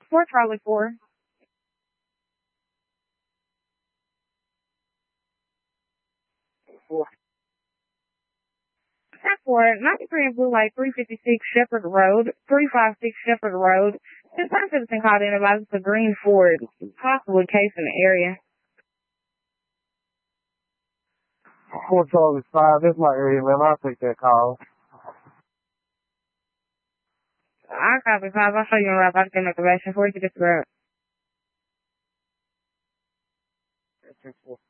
4 Charlie 4. That's 93 in Blue Light, 356 Shepherd Road, 356 Shepherd Road. This person has been called in about the Green Ford, possible case in the area. 4 Charlie 5, this is my area, man. I'll take that call. I copy 5. I'll show you around. I'll get an activation for you to get the road.